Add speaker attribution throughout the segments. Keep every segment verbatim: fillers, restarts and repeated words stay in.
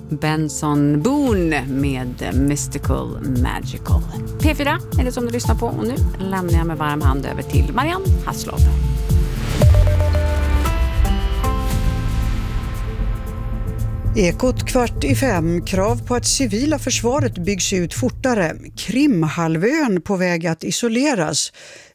Speaker 1: Benson Boone med Mystical Magical. P fyra är det som du lyssnar på och nu lämnar jag med varm hand över till Marianne Hasslov.
Speaker 2: Ekot kvart i fem. Krav på att civila försvaret byggs ut fortare. Krimhalvön på väg att isoleras.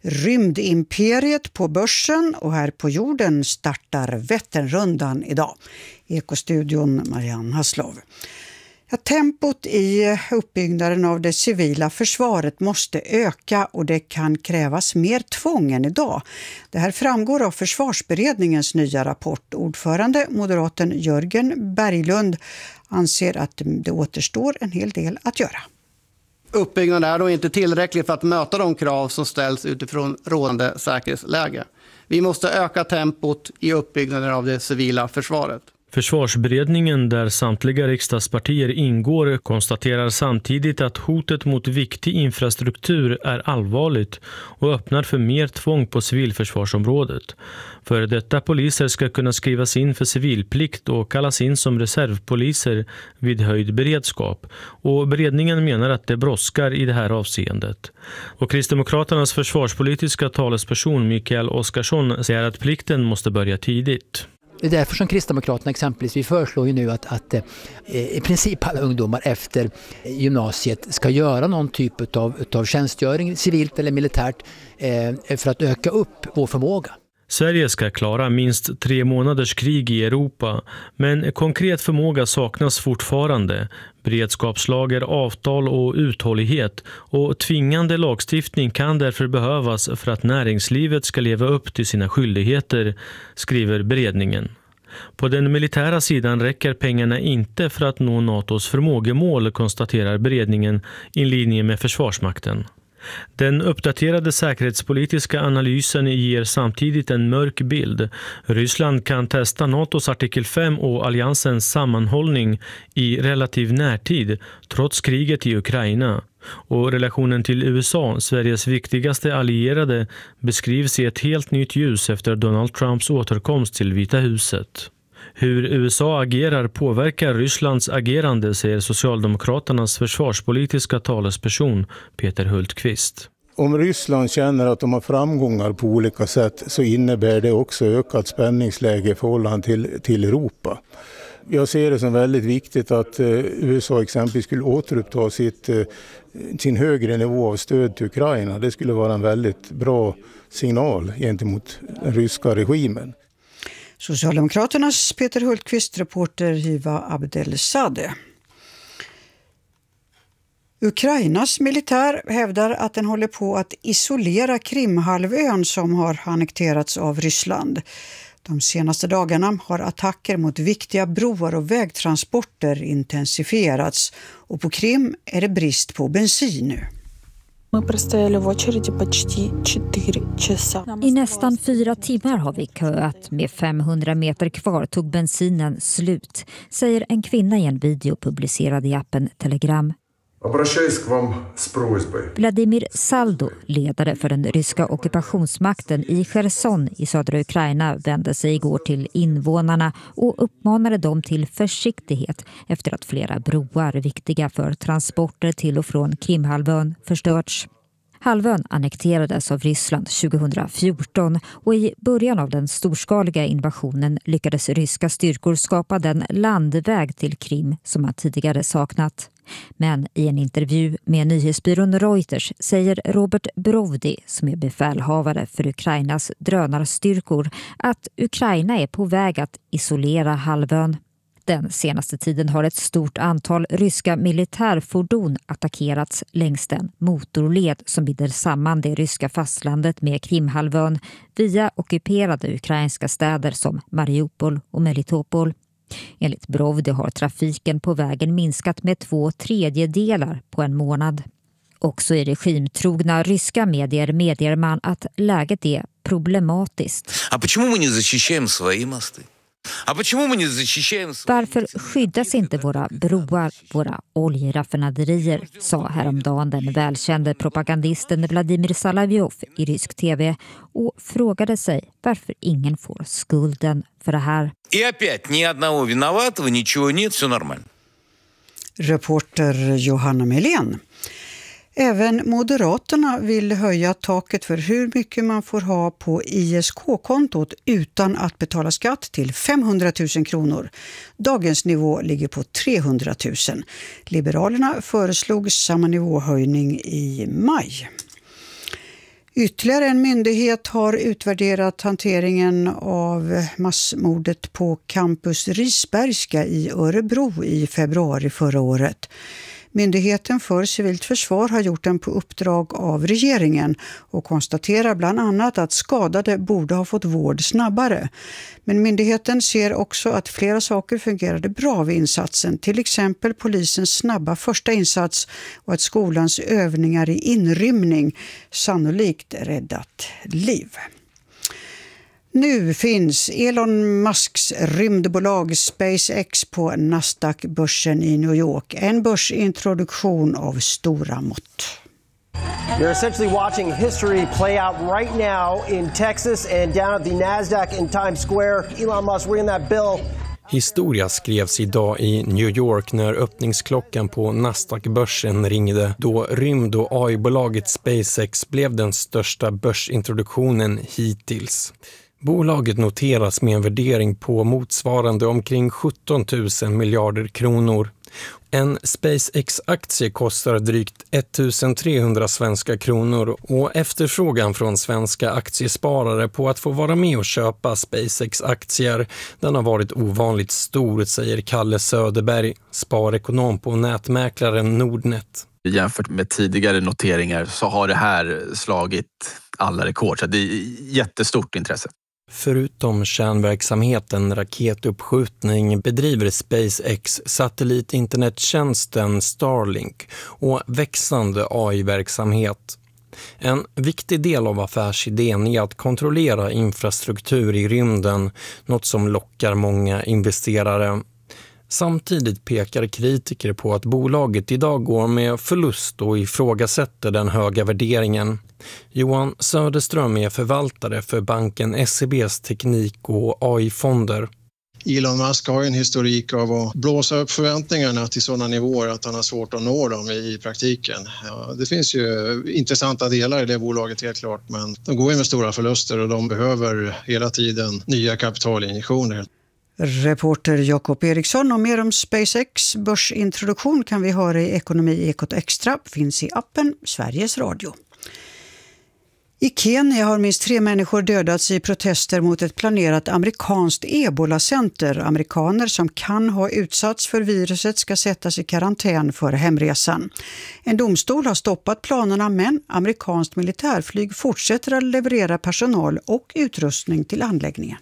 Speaker 2: Rymdimperiet på börsen och här på jorden startar Vätternrundan idag. Ekostudion Marianne Hasslov. Ja, tempot i uppbyggnaden av det civila försvaret måste öka och det kan krävas mer tvång än idag. Det här framgår av Försvarsberedningens nya rapport. Ordförande, moderaten Jörgen Berglund, anser att det återstår en hel del att göra.
Speaker 3: Uppbyggnaden är då inte tillräcklig för att möta de krav som ställs utifrån rådande säkerhetsläge. Vi måste öka tempot i uppbyggnaden av det civila försvaret.
Speaker 4: Försvarsberedningen, där samtliga riksdagspartier ingår, konstaterar samtidigt att hotet mot viktig infrastruktur är allvarligt och öppnar för mer tvång på civilförsvarsområdet. För detta poliser ska kunna skrivas in för civilplikt och kallas in som reservpoliser vid höjd beredskap. Och beredningen menar att det brådskar i det här avseendet. Och Kristdemokraternas försvarspolitiska talesperson Mikael Oskarsson säger att plikten måste börja tidigt.
Speaker 5: Det är därför som Kristdemokraterna exempelvis, vi föreslår ju nu att, att eh, i princip alla ungdomar efter gymnasiet ska göra någon typ av, av tjänstgöring, civilt eller militärt, eh, för att öka upp vår förmåga.
Speaker 4: Sverige ska klara minst tre månaders krig i Europa, men konkret förmåga saknas fortfarande. Beredskapslager, avtal och uthållighet och tvingande lagstiftning kan därför behövas för att näringslivet ska leva upp till sina skyldigheter, skriver beredningen. På den militära sidan räcker pengarna inte för att nå NATOs förmågemål, konstaterar beredningen i linje med Försvarsmakten. Den uppdaterade säkerhetspolitiska analysen ger samtidigt en mörk bild. Ryssland kan testa NATOs artikel fem och alliansens sammanhållning i relativ närtid, trots kriget i Ukraina. Och relationen till U S A, Sveriges viktigaste allierade, beskrivs i ett helt nytt ljus efter Donald Trumps återkomst till Vita huset. Hur U S A agerar påverkar Rysslands agerande, säger Socialdemokraternas försvarspolitiska talesperson Peter Hultqvist.
Speaker 6: Om Ryssland känner att de har framgångar på olika sätt så innebär det också ökat spänningsläge i förhållande till, till Europa. Jag ser det som väldigt viktigt att eh, U S A exempelvis skulle återuppta sitt, eh, sin högre nivå av stöd till Ukraina. Det skulle vara en väldigt bra signal gentemot den ryska regimen.
Speaker 2: Socialdemokraternas Peter Hultqvist, reporter Hiva Abdelsadeh. Ukrainas militär hävdar att den håller på att isolera Krimhalvön som har annekterats av Ryssland. De senaste dagarna har attacker mot viktiga broar och vägtransporter intensifierats och på Krim är det brist på bensin nu.
Speaker 7: I nästan fyra timmar har vi köat. Med femhundra meter kvar tog bensinen slut, säger en kvinna i en video publicerad i appen Telegram. Vladimir Saldo, ledare för den ryska ockupationsmakten i Cherson i södra Ukraina, vände sig igår till invånarna och uppmanade dem till försiktighet efter att flera broar viktiga för transporter till och från Krimhalvön förstörts. Halvön annekterades av Ryssland tjugohundrafjorton och i början av den storskaliga invasionen lyckades ryska styrkor skapa den landväg till Krim som man tidigare saknat. Men i en intervju med nyhetsbyrån Reuters säger Robert Brovdi, som är befälhavare för Ukrainas drönarstyrkor, att Ukraina är på väg att isolera halvön. Den senaste tiden har ett stort antal ryska militärfordon attackerats längs den motorled som binder samman det ryska fastlandet med Krimhalvön via ockuperade ukrainska städer som Mariupol och Melitopol. Enligt Brovdi har trafiken på vägen minskat med två tredjedelar på en månad. Också i regimtrogna ryska medier medger man att läget är problematiskt. Varför skyddas inte våra broar, våra oljeraffinaderier, sa häromdagen den välkände propagandisten Vladimir Salavjov i rysk tv och frågade sig varför ingen får skulden för det här.
Speaker 2: Reporter Johanna Melén. Även Moderaterna vill höja taket för hur mycket man får ha på I S K-kontot utan att betala skatt till femhundratusen kronor. Dagens nivå ligger på trehundratusen. Liberalerna föreslog samma nivåhöjning i maj. Ytterligare en myndighet har utvärderat hanteringen av massmordet på Campus Risbergska i Örebro i februari förra året. Myndigheten för civilt försvar har gjort den på uppdrag av regeringen och konstaterar bland annat att skadade borde ha fått vård snabbare. Men myndigheten ser också att flera saker fungerade bra vid insatsen, till exempel polisens snabba första insats och att skolans övningar i inrymning sannolikt räddat liv. Nu finns Elon Musks rymdbolag SpaceX på Nasdaq-börsen i New York. En börsintroduktion av stora mått.
Speaker 8: You're essentially watching history play out right now in Texas and down at the Nasdaq in Times Square. Elon Musk ringing that bell.
Speaker 9: Historia skrevs idag i New York när öppningsklockan på Nasdaq-börsen ringde, då rymd- och A I-bolaget SpaceX blev den största börsintroduktionen hittills. Bolaget noteras med en värdering på motsvarande omkring sjutton tusen miljarder kronor. En SpaceX-aktie kostar drygt ettusentrehundra svenska kronor och efterfrågan från svenska aktiesparare på att få vara med och köpa SpaceX-aktier, den har varit ovanligt stor, säger Kalle Söderberg, sparekonom på nätmäklaren Nordnet.
Speaker 10: Jämfört med tidigare noteringar så har det här slagit alla rekord, så det är jättestort intresse.
Speaker 9: Förutom kärnverksamheten raketuppskjutning bedriver SpaceX satellitinternettjänsten Starlink och växande A I-verksamhet. En viktig del av affärsidén är att kontrollera infrastruktur i rymden, något som lockar många investerare. Samtidigt pekar kritiker på att bolaget idag går med förlust och ifrågasätter den höga värderingen. Johan Söderström är förvaltare för banken S E B:s teknik- och A I-fonder.
Speaker 11: Elon Musk har en historik av att blåsa upp förväntningarna till sådana nivåer att han har svårt att nå dem i praktiken. Ja, det finns ju intressanta delar i det bolaget helt klart, men de går ju med stora förluster och de behöver hela tiden nya kapitalinjektioner.
Speaker 2: Reporter Jakob Eriksson, och mer om SpaceX börsintroduktion kan vi höra i Ekonomi Ekot Extra, finns i appen Sveriges Radio. I Kenya har minst tre människor dödats i protester mot ett planerat amerikanskt Ebola-center. Amerikaner som kan ha utsatts för viruset ska sättas i karantän för hemresan. En domstol har stoppat planerna, men amerikanskt militärflyg fortsätter att leverera personal och utrustning till anläggningen.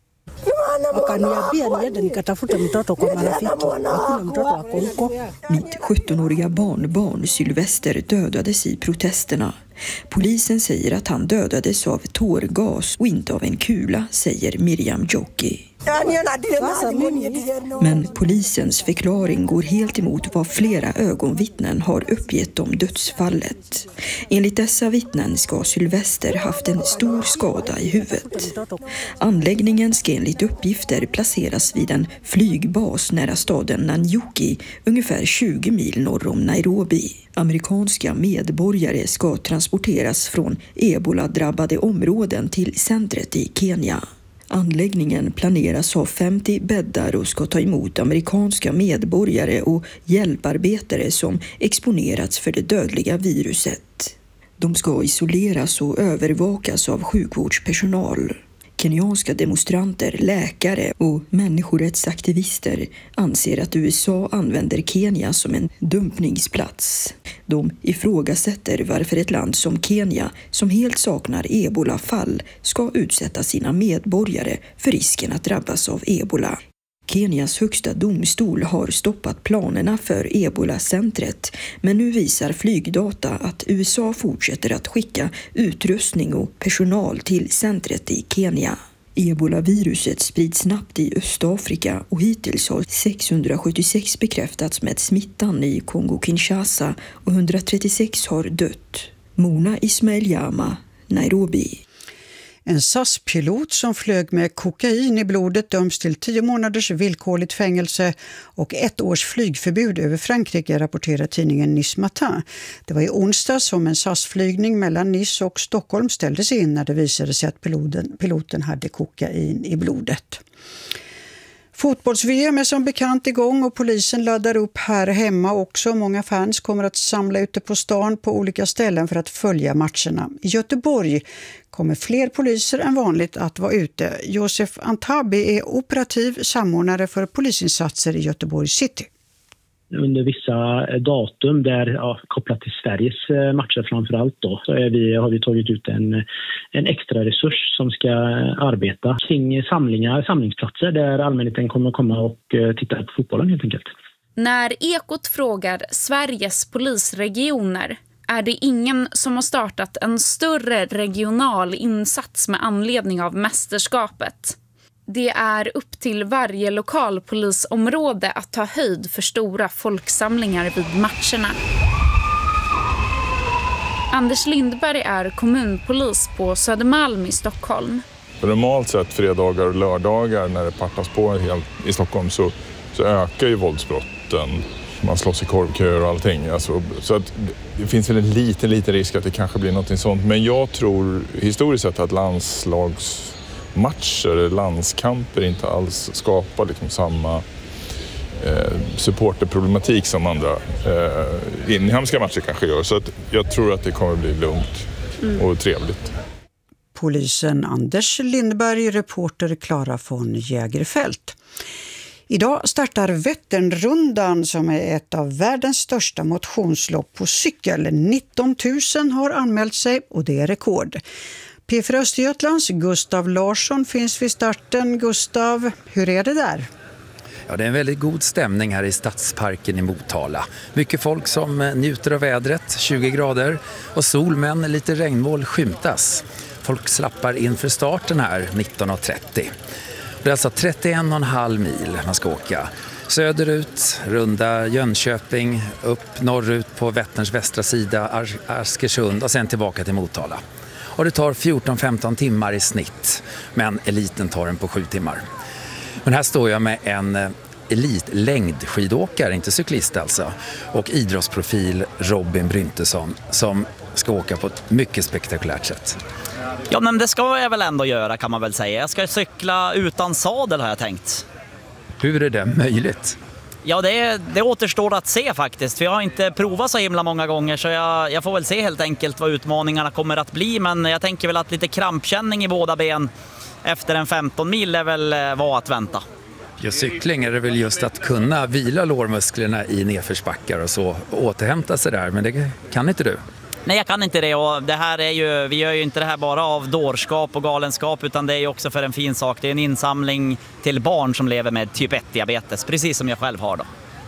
Speaker 12: Mitt sjuttonåriga barnbarn Sylvester dödades i protesterna. Polisen säger att han dödades av tårgas och inte av en kula, säger Miriam Jockey. Men polisens förklaring går helt emot vad flera ögonvittnen har uppgett om dödsfallet. Enligt dessa vittnen ska Sylvester haft en stor skada i huvudet. Anläggningen ska enligt uppgifter placeras vid en flygbas nära staden Nanyuki, ungefär tjugo mil norr om Nairobi. Amerikanska medborgare ska transporteras från ebola-drabbade områden till centret i Kenya. Anläggningen planeras ha femtio bäddar och ska ta emot amerikanska medborgare och hjälparbetare som exponerats för det dödliga viruset. De ska isoleras och övervakas av sjukvårdspersonal. Kenyanska demonstranter, läkare och människorättsaktivister anser att U S A använder Kenya som en dumpningsplats. De ifrågasätter varför ett land som Kenya, som helt saknar ebolafall, ska utsätta sina medborgare för risken att drabbas av ebola. Kenias högsta domstol har stoppat planerna för Ebola-centret, men nu visar flygdata att U S A fortsätter att skicka utrustning och personal till centret i Kenya. Ebola-viruset sprids snabbt i Östafrika och hittills har sexhundrasjuttiosex bekräftats med smittan i Kongo-Kinshasa och hundratrettiosex har dött. Mona Ismail Jama, Nairobi.
Speaker 2: En S A S-pilot som flög med kokain i blodet döms till tio månaders villkorligt fängelse och ett års flygförbud över Frankrike, rapporterar tidningen Nice Matin. Det var i onsdag som en S A S-flygning mellan Nice och Stockholm ställdes in när det visade sig att piloten, piloten hade kokain i blodet. Fotbolls-V M är som bekant igång och polisen laddar upp här hemma också. Många fans kommer att samla ute på stan på olika ställen för att följa matcherna. I Göteborg kommer fler poliser än vanligt att vara ute. Josef Antabi är operativ samordnare för polisinsatser i Göteborg City.
Speaker 13: Under vissa datum där, ja, kopplat till Sveriges matcher framförallt då, så är vi, har vi tagit ut en, en extra resurs som ska arbeta kring samlingar, samlingsplatser där allmänheten kommer komma och titta på fotbollen helt enkelt.
Speaker 14: När Ekot frågar Sveriges polisregioner är det ingen som har startat en större regional insats med anledning av mästerskapet. Det är upp till varje lokalpolisområde att ta höjd för stora folksamlingar vid matcherna. Anders Lindberg är kommunpolis på Södermalm i Stockholm.
Speaker 15: Normalt sett fredagar och lördagar när det partas på helt i Stockholm så, så ökar ju våldsbrotten. Man slåss i korvköer och allting. Alltså, så att det finns väl en liten, liten risk att det kanske blir något sånt. Men jag tror historiskt sett att landslags matcher, landskamper inte alls skapar liksom samma eh, supporterproblematik som andra eh, inhemska matcher kanske gör. Så att jag tror att det kommer bli lugnt mm. och trevligt.
Speaker 2: Polisen Anders Lindberg, reporter Klara von Jägerfält. Idag startar Vätternrundan som är ett av världens största motionslopp på cykel. nitton tusen har anmält sig och det är rekord. P fyra Östergötlands Gustav Larsson finns vid starten. Gustav, hur är det där?
Speaker 16: Ja, det är en väldigt god stämning här i Stadsparken i Motala. Mycket folk som njuter av vädret, tjugo grader och sol, men lite regnmoln skymtas. Folk slappar inför starten här nitton trettio. Det är alltså trettioen och en halv mil man ska åka. Söderut, runda Jönköping, upp norrut på Vätterns västra sida, Ar- Askersund och sen tillbaka till Motala. Och det tar fjorton femton timmar i snitt, men eliten tar den på sju timmar. Men här står jag med en elitlängdskidåkare, inte cyklist alltså, och idrottsprofil Robin Bryntesson som ska åka på ett mycket spektakulärt sätt.
Speaker 17: Ja, men det ska jag väl ändå göra, kan man väl säga. Jag ska cykla utan sadel har jag tänkt.
Speaker 16: Hur är det möjligt?
Speaker 17: Ja, det, det återstår att se faktiskt. För jag har inte provat så himla många gånger, så jag, jag får väl se helt enkelt vad utmaningarna kommer att bli. Men jag tänker väl att lite krampkänning i båda ben efter en femton mil är väl vad att vänta.
Speaker 16: Ja, cykling är det väl just att kunna vila lårmusklerna i nedförsbackar och så och återhämta sig där, men det kan inte du.
Speaker 17: Nej, jag kan inte det, och det här är ju, vi gör ju inte det här bara av dårskap och galenskap, utan det är ju också för en fin sak. Det är en insamling till barn som lever med typ ett-diabetes, precis som jag själv har då.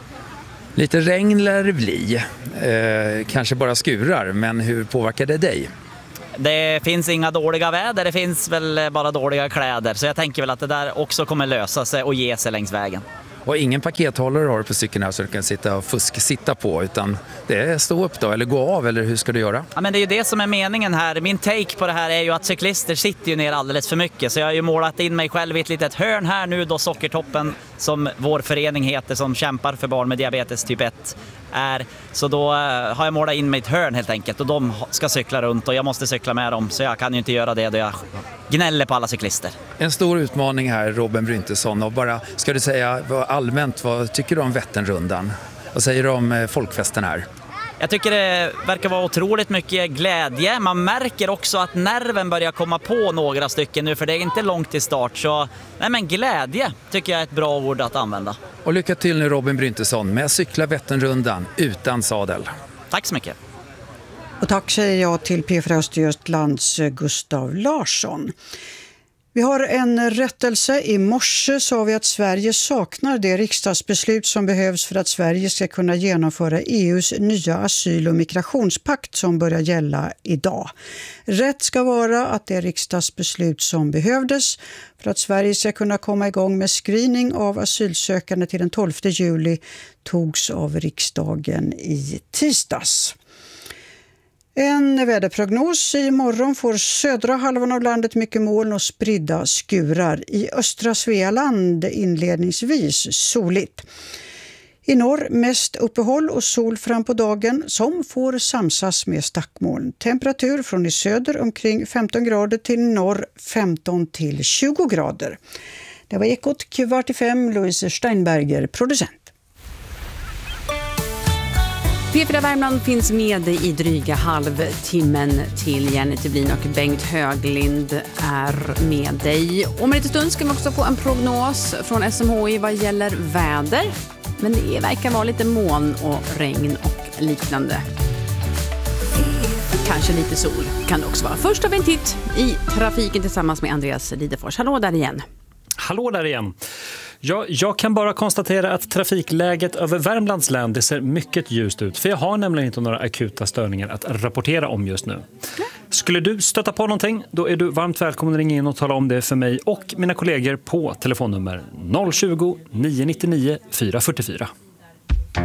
Speaker 16: Lite regn lär det bli, eh, kanske bara skurar, men hur påverkar det dig?
Speaker 17: Det finns inga dåliga väder, det finns väl bara dåliga kläder, så jag tänker väl att det där också kommer lösa sig och ge sig längs vägen.
Speaker 16: Och ingen pakethållare har du på cykeln här så du kan sitta och fusk sitta på, utan det är stå upp då eller gå av, eller hur ska du göra?
Speaker 17: Ja, men det är ju det som är meningen här. Min take på det här är ju att cyklister sitter ju ner alldeles för mycket, så jag har ju målat in mig själv i ett litet hörn här nu då, Sockertoppen som vår förening heter som kämpar för barn med diabetes typ ett är. Så då har jag målat in mig i ett hörn helt enkelt, och de ska cykla runt och jag måste cykla med dem, så jag kan ju inte göra det då jag gnäller på alla cyklister.
Speaker 16: En stor utmaning här, Robin Bryntesson, och bara ska du säga allmänt, vad tycker du om Vätternrundan? Vad säger du om folkfesten här?
Speaker 17: Jag tycker det verkar vara otroligt mycket glädje. Man märker också att nerven börjar komma på några stycken nu, för det är inte långt till start. Så nej, men glädje tycker jag är ett bra ord att använda.
Speaker 16: Och lycka till nu Robin Bryntesson med att cykla Vätternrundan utan sadel.
Speaker 17: Tack så mycket.
Speaker 2: Och tack säger jag till P fyra Östergötlands Gustav Larsson. Vi har en rättelse. I morse sa vi att Sverige saknar det riksdagsbeslut som behövs för att Sverige ska kunna genomföra E U:s nya asyl- och migrationspakt som börjar gälla idag. Rätt ska vara att det riksdagsbeslut som behövdes för att Sverige ska kunna komma igång med screening av asylsökande till den tolfte juli togs av riksdagen i tisdags. En väderprognos: i morgon får södra halvan av landet mycket moln och spridda skurar. I östra Svealand inledningsvis soligt. I norr mest uppehåll och sol fram på dagen som får samsas med stackmoln. Temperatur från i söder omkring femton grader till norr femton till tjugo grader. Det var Ekot kvart i fem, Louise Steinberger, producent.
Speaker 1: P fyra Värmland finns med i dryga halvtimmen till. Jenny Tibblin och Bengt Höglind är med dig. Om en liten stund ska vi också få en prognos från S M H I vad gäller väder. Men det verkar vara lite moln och regn och liknande. Kanske lite sol kan det också vara. Först har vi en titt i trafiken tillsammans med Andreas Lidefors. Hallå där igen.
Speaker 18: Hallå där igen. Ja, jag kan bara konstatera att trafikläget över Värmlands län det ser mycket ljust ut. För jag har nämligen inte några akuta störningar att rapportera om just nu. Skulle du stöta på någonting, då är du varmt välkommen att ringa in och tala om det för mig och mina kollegor på telefonnummer noll tjugo, nio nio nio, fyra fyra fyra.